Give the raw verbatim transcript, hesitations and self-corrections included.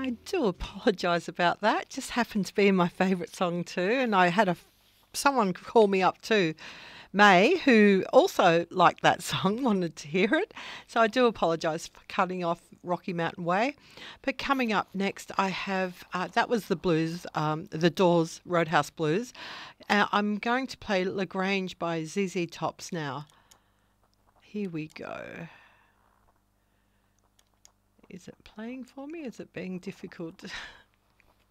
I do apologise about that. Just happened to be my favourite song too, and I had a someone call me up too, May, who also liked that song, wanted to hear it. So I do apologise for cutting off Rocky Mountain Way. But coming up next, I have uh, that was the blues, um, the Doors Roadhouse Blues. Uh, I'm going to play Lagrange by Z Z Tops now. Here we go. Is it playing for me? Is it being difficult?